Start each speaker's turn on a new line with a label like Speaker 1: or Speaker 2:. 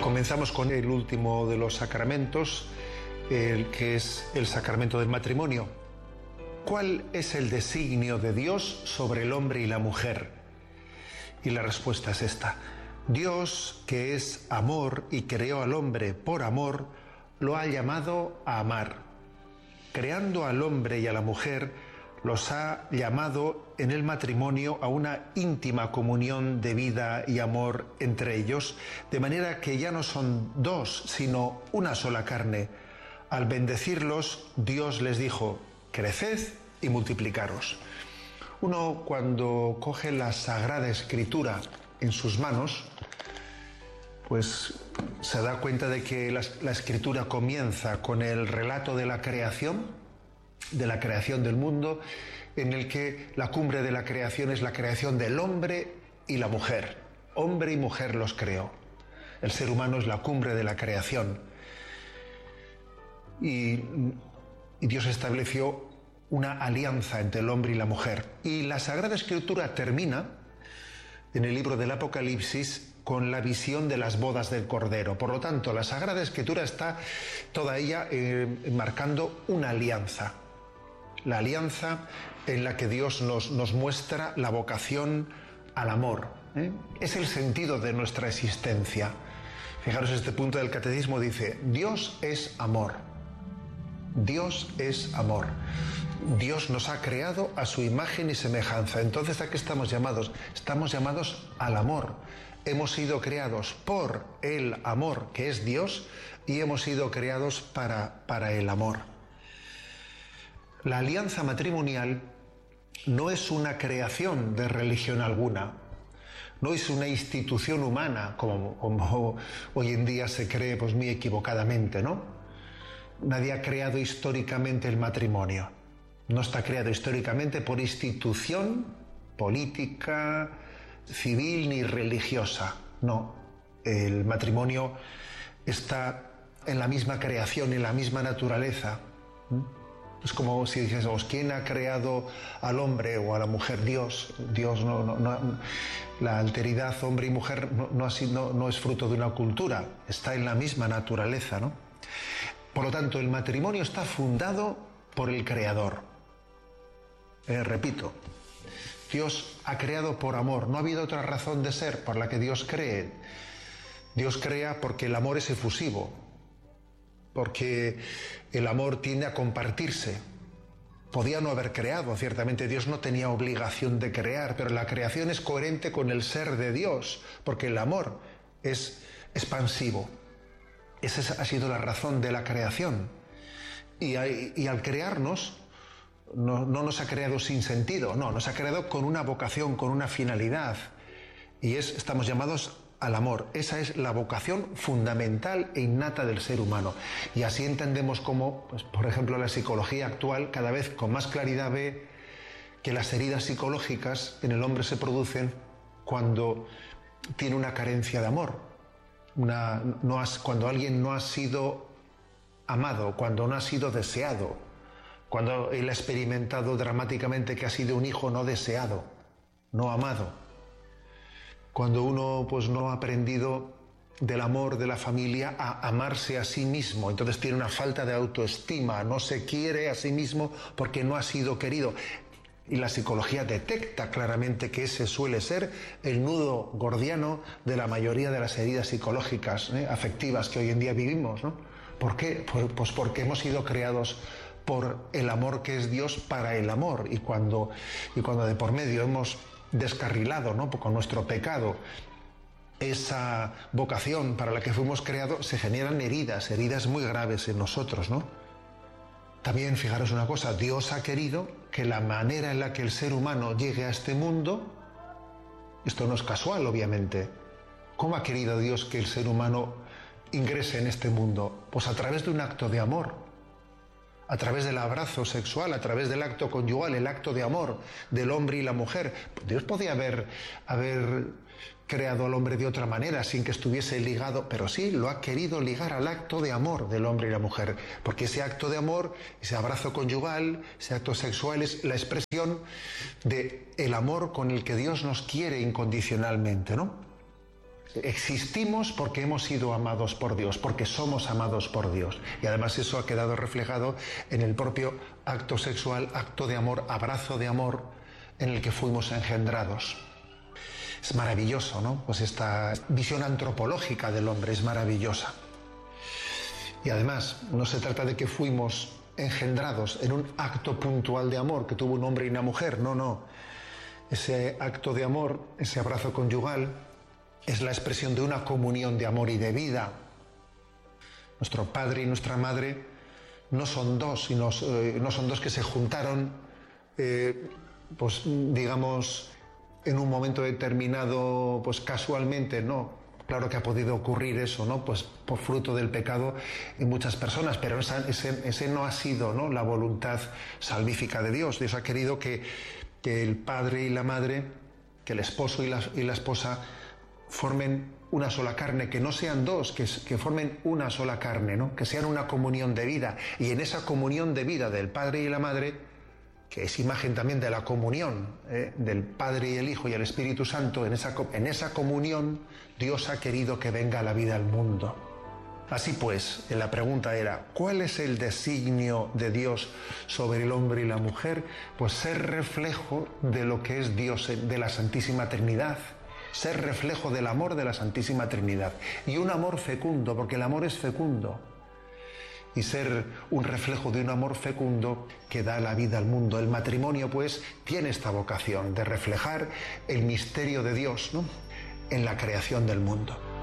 Speaker 1: Comenzamos con el último de los sacramentos, el que es el sacramento del matrimonio. ¿Cuál es el designio de Dios sobre el hombre y la mujer? Y la respuesta es esta. Dios, que es amor y creó al hombre por amor, lo ha llamado a amar. Creando al hombre y a la mujer, los ha llamado en el matrimonio a una íntima comunión de vida y amor entre ellos, de manera que ya no son dos, sino una sola carne. Al bendecirlos, Dios les dijo: creced y multiplicaros. Uno, cuando coge la Sagrada Escritura en sus manos, pues se da cuenta de que la Escritura comienza con el relato de la creación del mundo, en el que la cumbre de la creación es la creación del hombre y la mujer. Hombre y mujer los creó. El ser humano es la cumbre de la creación. Y Dios estableció una alianza entre el hombre y la mujer. Y la Sagrada Escritura termina en el libro del Apocalipsis con la visión de las bodas del Cordero. Por lo tanto, la Sagrada Escritura está toda ella marcando una alianza. La alianza en la que Dios nos muestra la vocación al amor. Es el sentido de nuestra existencia. Fijaros, este punto del catecismo dice: Dios es amor. Dios es amor. Dios nos ha creado a su imagen y semejanza. Entonces, ¿a qué estamos llamados? Estamos llamados al amor. Hemos sido creados por el amor, que es Dios, y hemos sido creados para el amor. La alianza matrimonial no es una creación de religión alguna, no es una institución humana, como hoy en día se cree pues muy equivocadamente, ¿no? Nadie ha creado históricamente el matrimonio. No está creado históricamente por institución política, civil ni religiosa. No, el matrimonio está en la misma creación, en la misma naturaleza. Es como si dijésemos: ¿quién ha creado al hombre o a la mujer? Dios. Dios no, la alteridad hombre y mujer no es fruto de una cultura, está en la misma naturaleza, ¿no? Por lo tanto, el matrimonio está fundado por el Creador. Repito, Dios ha creado por amor. No ha habido otra razón de ser por la que Dios cree. Dios crea porque el amor es efusivo, porque el amor tiende a compartirse. Podía no haber creado, ciertamente Dios no tenía obligación de crear, pero la creación es coherente con el ser de Dios, porque el amor es expansivo. Esa ha sido la razón de la creación. Y al crearnos, no nos ha creado sin sentido, no, nos ha creado con una vocación, con una finalidad. Y estamos llamados al amor. Esa es la vocación fundamental e innata del ser humano. Y así entendemos cómo, pues, por ejemplo, la psicología actual cada vez con más claridad ve que las heridas psicológicas en el hombre se producen cuando tiene una carencia de amor. Cuando alguien no ha sido amado, cuando no ha sido deseado, cuando él ha experimentado dramáticamente que ha sido un hijo no deseado, no amado. Cuando uno pues no ha aprendido del amor de la familia a amarse a sí mismo, entonces tiene una falta de autoestima, no se quiere a sí mismo porque no ha sido querido. Y la psicología detecta claramente que ese suele ser el nudo gordiano de la mayoría de las heridas psicológicas, afectivas que hoy en día vivimos, ¿no? ¿Por qué? Pues porque hemos sido creados por el amor que es Dios para el amor. Y cuando de por medio hemos descarrilado, ¿no?, con nuestro pecado, esa vocación para la que fuimos creados, se generan heridas muy graves en nosotros, ¿no? También, fijaros una cosa, Dios ha querido que la manera en la que el ser humano llegue a este mundo, esto no es casual, obviamente. ¿Cómo ha querido Dios que el ser humano ingrese en este mundo? Pues a través de un acto de amor, a través del abrazo sexual, a través del acto conyugal, el acto de amor del hombre y la mujer. Dios podía haber creado al hombre de otra manera, sin que estuviese ligado, pero sí, lo ha querido ligar al acto de amor del hombre y la mujer, porque ese acto de amor, ese abrazo conyugal, ese acto sexual es la expresión de el amor con el que Dios nos quiere incondicionalmente, ¿no? existimos porque hemos sido amados por Dios, porque somos amados por Dios. Y además eso ha quedado reflejado en el propio acto sexual, acto de amor, abrazo de amor, en el que fuimos engendrados. Es maravilloso, ¿no? Pues esta visión antropológica del hombre es maravillosa. Y además, no se trata de que fuimos engendrados en un acto puntual de amor que tuvo un hombre y una mujer, no. Ese acto de amor, ese abrazo conyugal, es la expresión de una comunión de amor y de vida. Nuestro padre y nuestra madre no son dos, no son dos que se juntaron, pues digamos, en un momento determinado, pues casualmente, no. Claro que ha podido ocurrir eso, ¿no? Pues por fruto del pecado en muchas personas, pero ese no ha sido, ¿no?, la voluntad salvífica de Dios. Dios ha querido que el padre y la madre, que el esposo y la esposa formen una sola carne, que no sean dos, que formen una sola carne, ¿no? Que sean una comunión de vida. Y en esa comunión de vida del padre y la madre, que es imagen también de la comunión del Padre y el Hijo y el Espíritu Santo, en esa comunión Dios ha querido que venga la vida al mundo. Así pues, la pregunta era, ¿cuál es el designio de Dios sobre el hombre y la mujer? Pues ser reflejo de lo que es Dios, de la Santísima Trinidad, ser reflejo del amor de la Santísima Trinidad, y un amor fecundo, porque el amor es fecundo, y ser un reflejo de un amor fecundo que da la vida al mundo. El matrimonio, pues, tiene esta vocación de reflejar el misterio de Dios, ¿no?, en la creación del mundo.